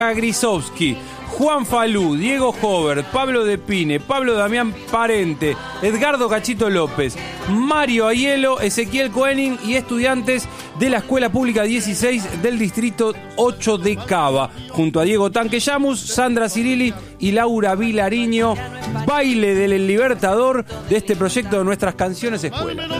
Grisowski, Juan Falú, Diego Hover, Pablo De Pine, Pablo Damián Parente, Edgardo Cachito López, Mario Aiello, Ezequiel Koenig y estudiantes de la Escuela Pública 16 del Distrito 8 de Cava, junto a Diego Tanque-Llamus, Sandra Cirilli y Laura Vilariño. Baile del Libertador de este proyecto de Nuestras Canciones Escuela.